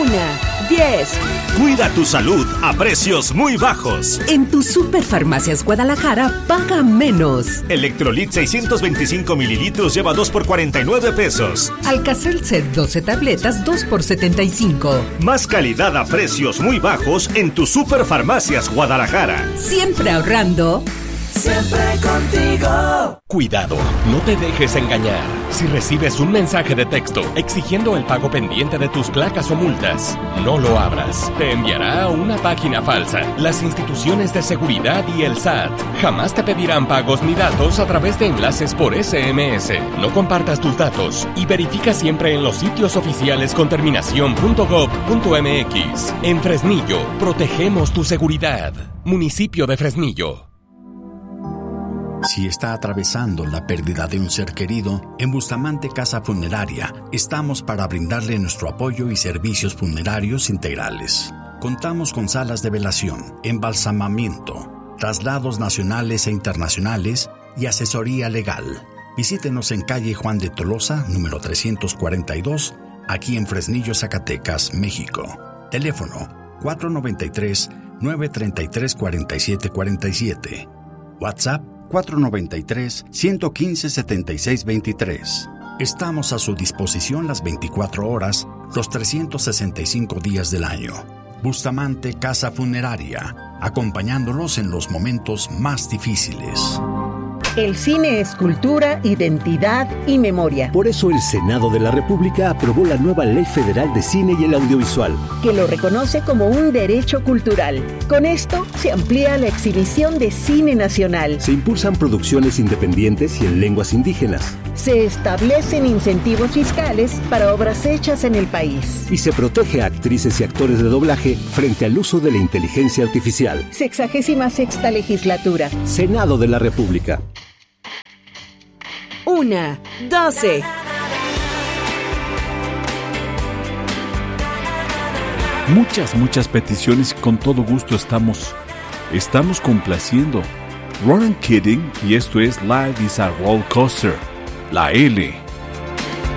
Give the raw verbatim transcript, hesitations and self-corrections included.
Una, diez. Cuida tu salud a precios muy bajos. En tu Superfarmacias Guadalajara, paga menos. Electrolit seiscientos veinticinco mililitros lleva dos por cuarenta y nueve pesos. Alcacel Set doce tabletas, dos por setenta y cinco. Más calidad a precios muy bajos en tu Superfarmacias Guadalajara. Siempre ahorrando. Siempre contigo. Cuidado, no te dejes engañar. Si recibes un mensaje de texto exigiendo el pago pendiente de tus placas o multas, no lo abras. Te enviará a una página falsa. Las instituciones de seguridad y el S A T jamás te pedirán pagos ni datos a través de enlaces por S M S. No compartas tus datos y verifica siempre en los sitios oficiales con terminación punto gob punto m x. En Fresnillo, protegemos tu seguridad. Municipio de Fresnillo. Si está atravesando la pérdida de un ser querido, en Bustamante Casa Funeraria estamos para brindarle nuestro apoyo y servicios funerarios integrales. Contamos con salas de velación, embalsamamiento, traslados nacionales e internacionales y asesoría legal. Visítenos en calle Juan de Tolosa, número trescientos cuarenta y dos, aquí en Fresnillo, Zacatecas, México. Teléfono cuatro noventa y tres, nueve treinta y tres, cuarenta y siete cuarenta y siete. WhatsApp cuatro noventa y tres, ciento quince, setenta y seis veintitrés. Estamos a su disposición las veinticuatro horas, los trescientos sesenta y cinco días del año. Bustamante Casa Funeraria, acompañándolos en los momentos más difíciles. El cine es cultura, identidad y memoria. Por eso el Senado de la República aprobó la nueva Ley Federal de Cine y el Audiovisual, que lo reconoce como un derecho cultural. Con esto se amplía la exhibición de cine nacional. Se impulsan producciones independientes y en lenguas indígenas. Se establecen incentivos fiscales para obras hechas en el país. Y se protege a actrices y actores de doblaje frente al uso de la inteligencia artificial. Sexagésima sexta legislatura. Senado de la República. Una, doce. Muchas, muchas peticiones y con todo gusto estamos, estamos complaciendo. Ronan Keating y esto es Life is a Roller Coaster, la L.